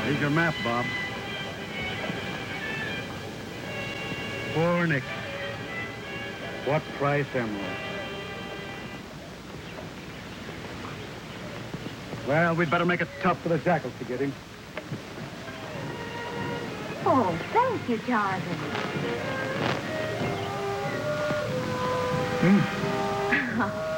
Here's your map, Bob. Poor Nick. What price emerald? Well, we'd better make it tough for the jackals to get him. Oh, thank you, Tarzan.